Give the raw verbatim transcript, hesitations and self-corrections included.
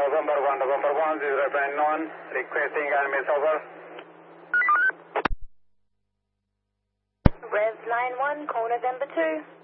November one, November one, zero nine one, requesting enemy over. Rev line one, call November two.